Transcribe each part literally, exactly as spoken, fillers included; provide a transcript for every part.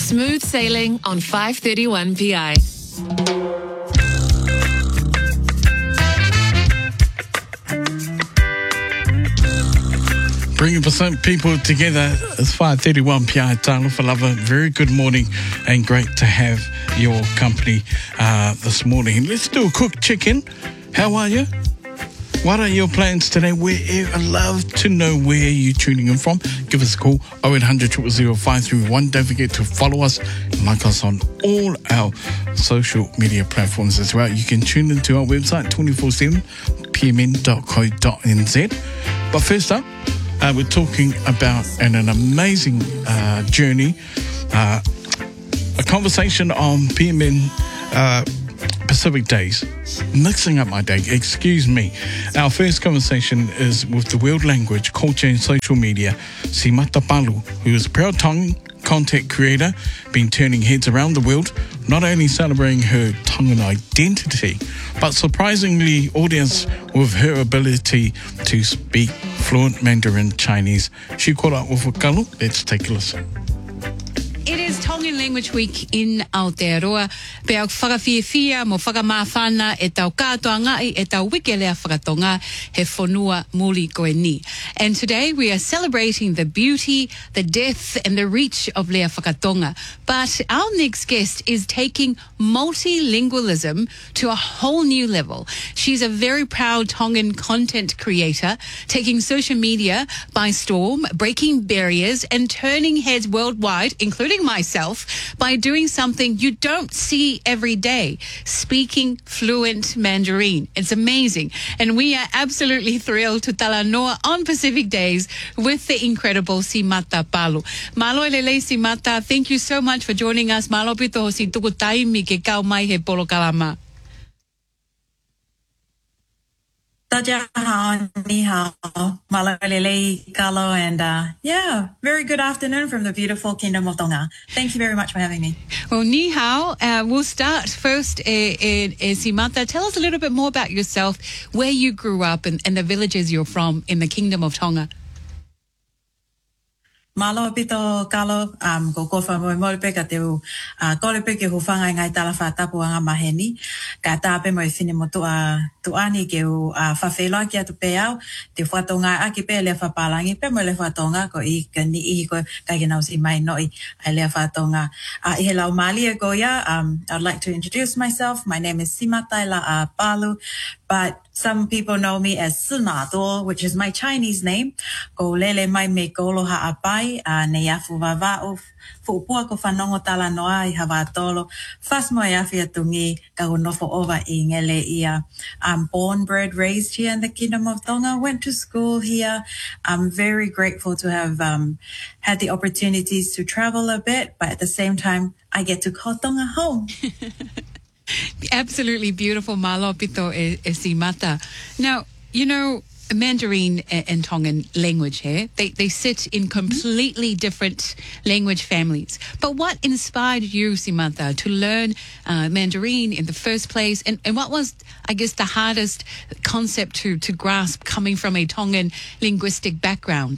Smooth sailing on five thirty-one P I. Bringing people together is five thirty-one P I. Talo for Lover. Very good morning and great to have your company uh, this morning. Let's do a quick check-in. How are you? What are your plans today? Where, I'd love to know where you're tuning in from. Give us a call, oh eight hundred, zero zero zero, five three one. Don't forget to follow us and like us on all our social media platforms as well. You can tune into our website, twenty-four seven p m n dot co dot n z. But first up, uh, we're talking about an, an amazing uh, journey, uh, a conversation on P M N uh, Pacific Days. Mixing up my day, excuse me. Our first conversation is with the world language, culture and social media, Simata Palu, who is a proud Tongan content creator, been turning heads around the world, not only celebrating her Tongan identity, but surprisingly audience with her ability to speak fluent Mandarin Chinese. She caught up with Wakalu. Let's take a listen. It is Tongan Language Week in Aotearoa. Pe au whakawhiawhia mo whakamāwhana e tau kātoa ngai e tau wike lea whakatonga he whonua muli koe ni. And today we are celebrating the beauty, the depth and the reach of lea whakatonga. But our next guest is taking multilingualism to a whole new level. She's a very proud Tongan content creator, taking social media by storm, breaking barriers and turning heads worldwide, including myself, by doing something you don't see every day, speaking fluent Mandarin. It's amazing. And we are absolutely thrilled to talanoa on Pacific Days with the incredible Simata Palu. Malo lele Simata, thank you so much for joining us. Malo pito hosi tuku taimi ke kau mai he polo kalama. Ni hao, Malalele, Kalo, and uh, yeah, very good afternoon from the beautiful Kingdom of Tonga. Thank you very much for having me. Well, ni hao, uh, we'll start first, eh, eh, eh, Simata. Tell us a little bit more about yourself, where you grew up and, and the villages you're from in the Kingdom of Tonga. Malo pito kalo um ko ko fa mo mo pe ka te u a ko le pe ke ho fanga ngai tala fa tapu anga maheni ka ta pe mo fini mo tu a tu ani ke u a fa fe lo ki atu pe au te fa tonga a ki pe le fa palangi pe mo le fa tonga ko I ka ni I ko ka ke na si mai no I ai le fa tonga a I hello mali e go ya um I'd like to introduce myself. My name is Simataila uh, Palu, but some people know me as Sunado, which is my Chinese name. Ko lele mai me kolo haapai, a ne yafu vavao, fuupua ko whanongo tala noa I hawa tolo. Fas mo yafi atungi, ka unofo ova I ngele ia. I'm born, bred, raised here in the Kingdom of Tonga, went to school here. I'm very grateful to have um, had the opportunities to travel a bit, but at the same time, I get to call Tonga home. Absolutely beautiful, Malo pito e, e Simata. Now, you know, Mandarin and Tongan language here, they, they sit in completely different language families. But what inspired you, Simata, to learn uh, Mandarin in the first place? And, and what was, I guess, the hardest concept to, to grasp coming from a Tongan linguistic background?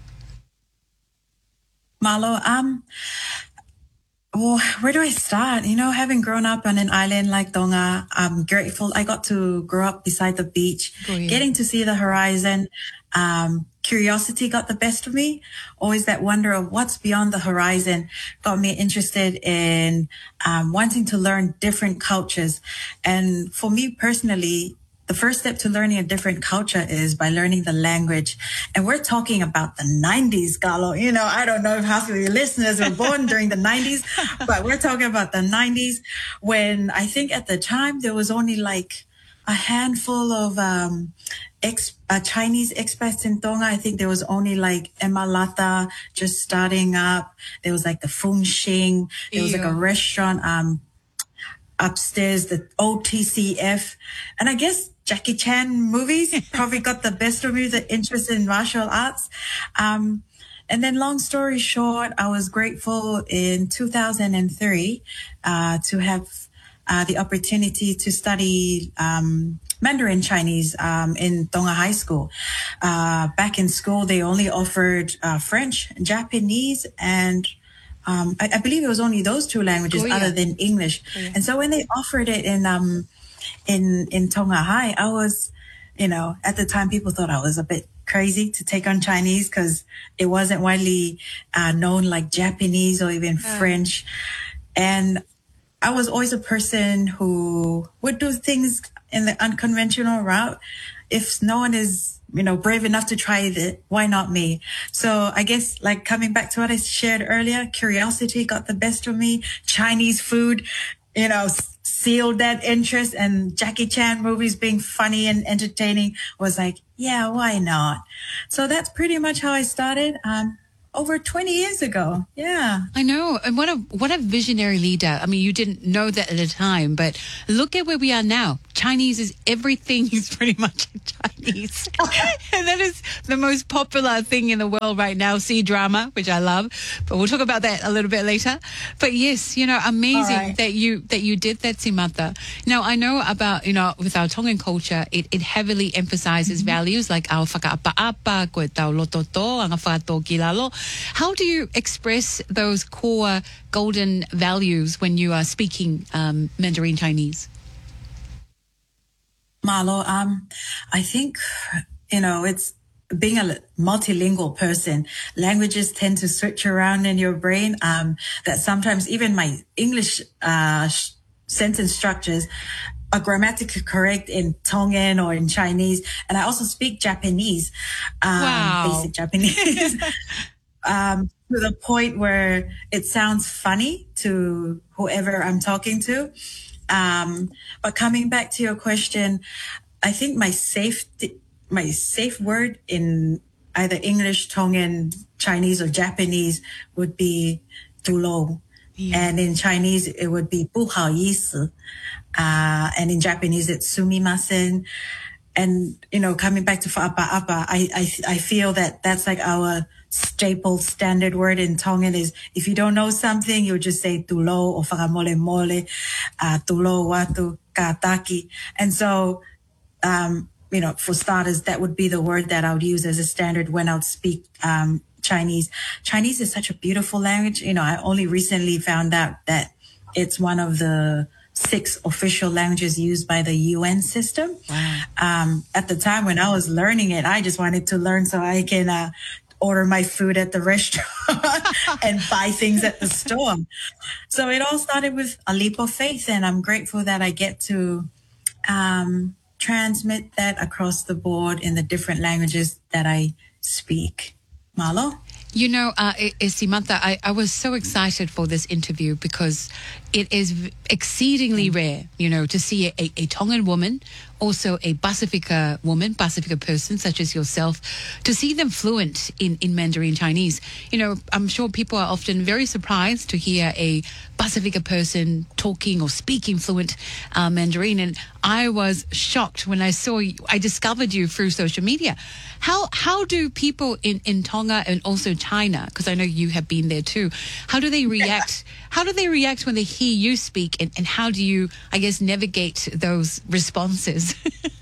Malo, um... well, where do I start? You know, having grown up on an island like Tonga, I'm grateful I got to grow up beside the beach, oh, yeah. Getting to see the horizon. Um, curiosity got the best of me. Always that wonder of what's beyond the horizon got me interested in um, wanting to learn different cultures. And for me personally, the first step to learning a different culture is by learning the language. And we're talking about the nineties, Galo. You know, I don't know if half of your listeners were born during the nineties, but we're talking about the nineties when I think at the time there was only like a handful of um, ex- uh, Chinese expats in Tonga. I think there was only like Emalata just starting up. There was like the Fung Shing. There was like a restaurant um, upstairs, the O T C F. And I guess Jackie Chan movies probably got the best of me, the interest in martial arts. Um, and then long story short, I was grateful in two thousand three uh, to have uh, the opportunity to study um, Mandarin Chinese um, in Tonga High School. Uh, back in school, they only offered uh, French, Japanese, and um, I, I believe it was only those two languages oh, yeah. other than English. Oh, yeah. And so when they offered it in, um, in, in Tonga High, I was, you know, at the time people thought I was a bit crazy to take on Chinese because it wasn't widely uh, known like Japanese or even yeah. French. And I was always a person who would do things in the unconventional route. If no one is, you know, brave enough to try it, why not me? So I guess like coming back to what I shared earlier, curiosity got the best of me. Chinese food, you know, sealed that interest, and Jackie Chan movies being funny and entertaining was like, yeah, why not? So that's pretty much how I started. Um, over twenty years ago. Yeah. I know. And what a, what a visionary leader. I mean, you didn't know that at the time, but look at where we are now. Chinese is everything is pretty much Chinese. And that is the most popular thing in the world right now, C-drama, which I love. But we'll talk about that a little bit later. But yes, you know, amazing right. that you that you did that, Simata. Now, I know about, you know, with our Tongan culture, it, it heavily emphasizes mm-hmm. values like our whakaapa-apa, koe tau lototo, anga whakato kilalo. How do you express those core golden values when you are speaking um, Mandarin Chinese? Malo, um, I think, you know, it's being a multilingual person. Languages tend to switch around in your brain. Um, that sometimes even my English uh, sh- sentence structures are grammatically correct in Tongan or in Chinese. And I also speak Japanese, um, wow. basic Japanese. Um, to the point where it sounds funny to whoever I'm talking to. Um, but coming back to your question, I think my safe, my safe word in either English, Tongan, Chinese, or Japanese would be tulo. Yeah. And in Chinese, it would be 不好意思. Uh, and in Japanese, it's sumimasen. And, you know, coming back to wha'apa-apa, I, I, I feel that that's like our staple standard word in Tongan is if you don't know something, you'll just say tulo or whakamole mole, uh, tulo watu kataki. And so, um, you know, for starters, that would be the word that I would use as a standard when I would speak, um, Chinese. Chinese is such a beautiful language. You know, I only recently found out that it's one of the six official languages used by the U N system. Wow. Um, at the time when I was learning it, I just wanted to learn so I can, uh, order my food at the restaurant and buy things at the store. So it all started with a leap of faith, and I'm grateful that I get to, um, transmit that across the board in the different languages that I speak. Malo? You know, uh, Simanta, I, I was so excited for this interview because it is exceedingly rare, you know, to see a, a Tongan woman, also a Pasifika woman, Pasifika person such as yourself, to see them fluent in, in Mandarin Chinese. You know, I'm sure people are often very surprised to hear a Pasifika person talking or speaking fluent uh, Mandarin. And I was shocked when I saw you. I discovered you through social media. How how do people in, in Tonga and also China, because I know you have been there too, how do they react? How do they react when they hear you speak, and, and how do you, I guess, navigate those responses?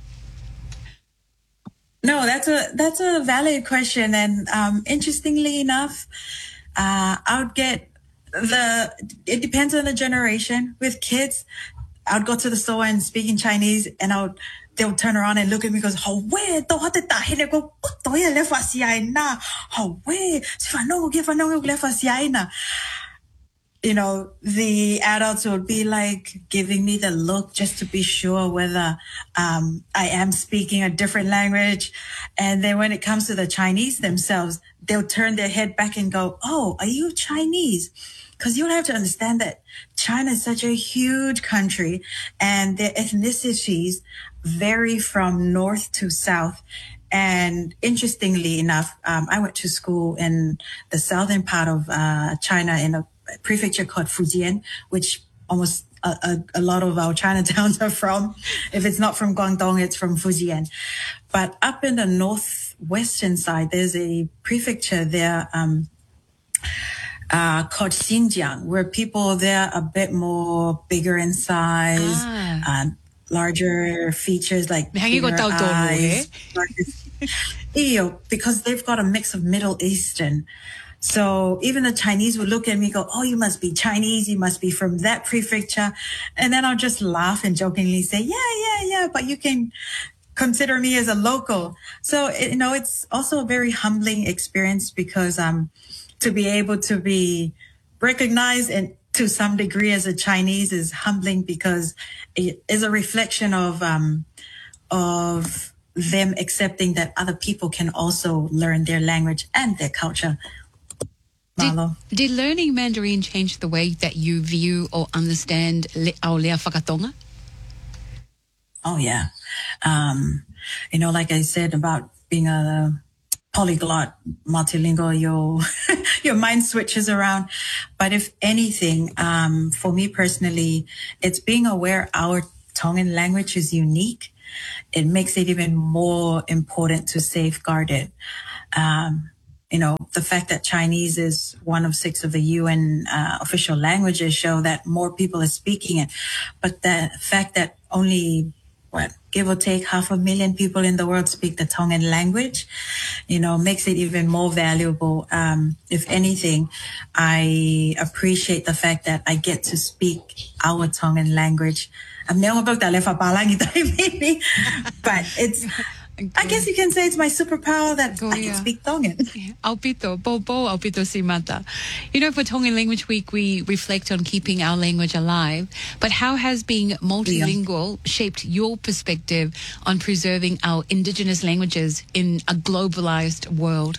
No, that's a that's a valid question, and um, interestingly enough, uh, I would get the. It depends on the generation. With kids, I would go to the store and speak in Chinese, and I would. They'll turn around and look at me and goes, "How way? Do hate ta hele go? Do ye le fasiai na? How way? Si fanongo ke fanongo le fasiai na." You know, the adults would be like giving me the look just to be sure whether um, I am speaking a different language. And then when it comes to the Chinese themselves, they'll turn their head back and go, "Oh, are you Chinese?" Because you'll have to understand that China is such a huge country and their ethnicities vary from north to south. And interestingly enough, um, I went to school in the southern part of uh, China in a prefecture called Fujian, which almost a, a, a lot of our Chinatowns are from. If it's not from Guangdong, it's from Fujian. But up in the northwestern side, there's a prefecture there um, uh, called Xinjiang, where people there are a bit more bigger in size, ah. uh, larger features like bigger eyes. Because they've got a mix of Middle Eastern. So even the Chinese would look at me and go, oh, you must be Chinese. You must be from that prefecture. And then I'll just laugh and jokingly say, yeah, yeah, yeah, but you can consider me as a local. So, you know, it's also a very humbling experience because um, to be able to be recognized and to some degree as a Chinese is humbling because it is a reflection of um, of them accepting that other people can also learn their language and their culture. Did, did learning Mandarin change the way that you view or understand le, our lea whakatonga? Oh, yeah. Um, you know, like I said about being a polyglot, multilingual, your, your mind switches around. But if anything, um, for me personally, it's being aware our Tongan language is unique. It makes it even more important to safeguard it. Um, You know, the fact that Chinese is one of six of the U N uh, official languages show that more people are speaking it. But the fact that only, what, give or take half a million people in the world speak the Tongan language, you know, makes it even more valuable. Um, if anything, I appreciate the fact that I get to speak our Tongan language. But it's... I guess you can say it's my superpower that Go, I can yeah. speak Tongan. Aupito, Bobo, Aupito Simata. You know, for Tongan Language Week, we reflect on keeping our language alive. But how has being multilingual yeah. shaped your perspective on preserving our indigenous languages in a globalized world?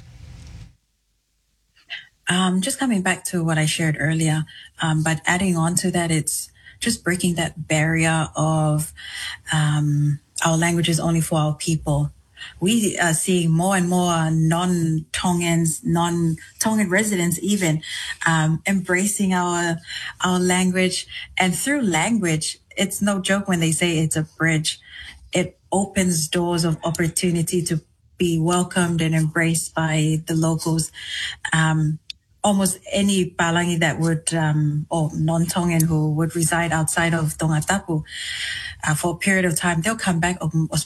Um, just coming back to what I shared earlier, um, but adding on to that, it's just breaking that barrier of... Um, our language is only for our people. We are seeing more and more non-Tongans, non-Tongan residents even um, embracing our our language. And through language, it's no joke when they say it's a bridge. It opens doors of opportunity to be welcomed and embraced by the locals. Um, almost any Palangi that would, um, or non-Tongan who would reside outside of Tongatapu, uh, for a period of time, they'll come back. Good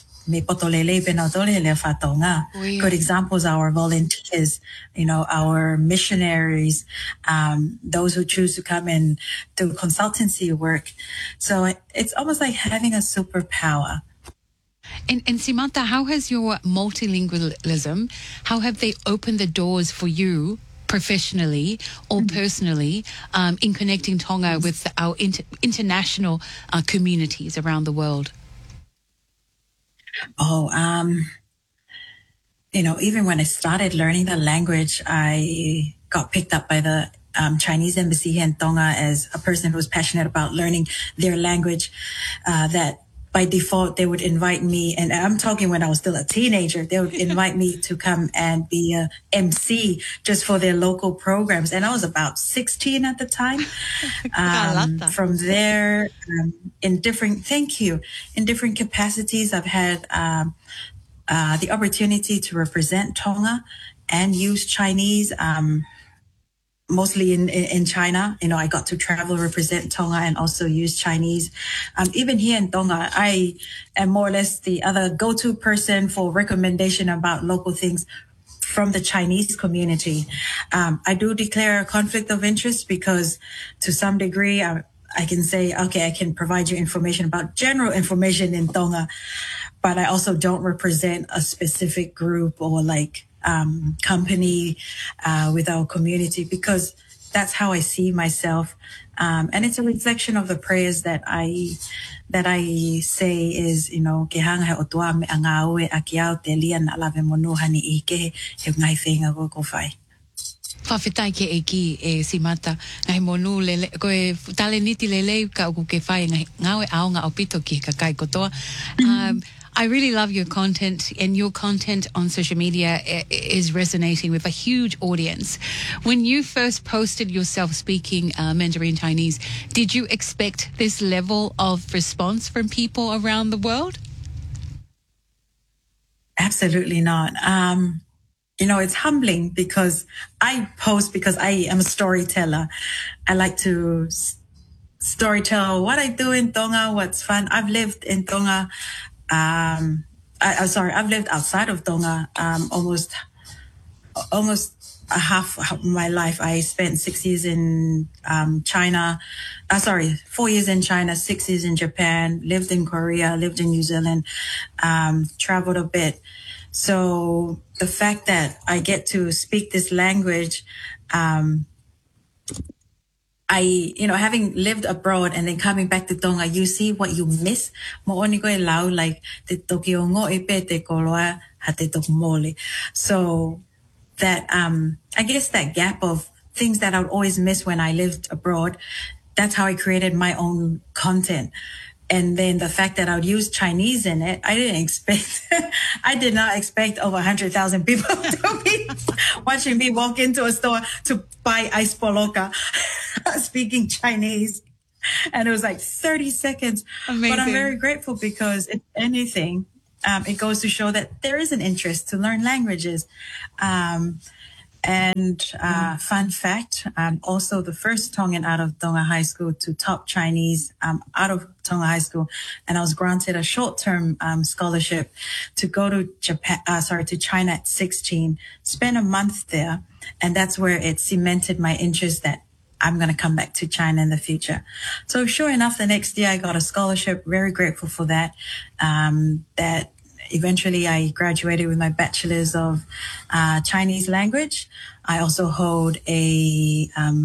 examples are our volunteers, you know, our missionaries, um, those who choose to come and do consultancy work. So it's almost like having a superpower. And, and Simanta, how has your multilingualism, how have they opened the doors for you professionally or mm-hmm. personally um, in connecting Tonga with our inter- international uh, communities around the world? Oh, um, you know, even when I started learning the language, I got picked up by the um, Chinese embassy here in Tonga as a person who was passionate about learning their language, uh, that by default, they would invite me, and I'm talking when I was still a teenager, they would invite me to come and be a M C just for their local programs. And I was about sixteen at the time. Um, from there, um, in different, thank you, in different capacities, I've had um, uh, the opportunity to represent Tonga and use Chinese, um, mostly in, in China. You know, I got to travel, represent Tonga, and also use Chinese. Um, even here in Tonga, I am more or less the other go-to person for recommendation about local things from the Chinese community. Um, I do declare a conflict of interest because to some degree, I, I can say, okay, I can provide you information about general information in Tonga, but I also don't represent a specific group or like Um, company uh, with our community, because that's how I see myself, um, and it's a reflection of the prayers that I that I say is, you know, ke hanga he otua me angawe akiao te lia na lave monuha ni ike he ngai whenga ko ko whai. Whawhetai ke eki e Simata, ngai monu lele, koe tale niti lele ka uku ke whai ngawe aonga o pito ki ka kai kotoa. Um, I really love your content, and your content on social media is resonating with a huge audience. When you first posted yourself speaking uh, Mandarin Chinese, did you expect this level of response from people around the world? Absolutely not. Um, you know, it's humbling because I post because I am a storyteller. I like to storytell what I do in Tonga, what's fun. I've lived in Tonga. Um, I, I'm sorry, I've lived outside of Tonga, um, almost, almost a half of my life. I spent six years in um, China, uh, sorry, four years in China, six years in Japan, lived in Korea, lived in New Zealand, um, traveled a bit. So the fact that I get to speak this language, um, I, you know, having lived abroad and then coming back to Tonga, you see what you miss. Mo'oni koe lau, like, te toki o ngo'i pe te koloa ha te toku mole. So that, um, I guess that gap of things that I would always miss when I lived abroad, that's how I created my own content. And then the fact that I would use Chinese in it, I didn't expect, I did not expect over one hundred thousand people to be watching me walk into a store to buy ice poloka speaking Chinese. And it was like thirty seconds. Amazing. But I'm very grateful because if anything, um, it goes to show that there is an interest to learn languages. Um, And uh, fun fact, I'm also the first Tongan out of Tonga High School to top Chinese um, out of Tonga High School. And I was granted a short-term um, scholarship to go to Japan, uh, sorry, to China at sixteen, spend a month there. And that's where it cemented my interest that I'm going to come back to China in the future. So sure enough, the next year I got a scholarship. Very grateful for that. Um, that Eventually, I graduated with my bachelor's of uh, Chinese language. I also hold a um,